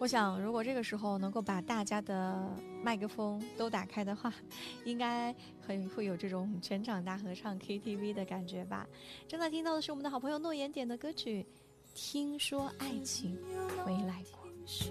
想如果这个时候能够把大家的麦克风都打开的话，应该会有这种全场大合唱 KTV 的感觉吧。正在听到的是我们的好朋友诺言点的歌曲《听说爱情没来过》。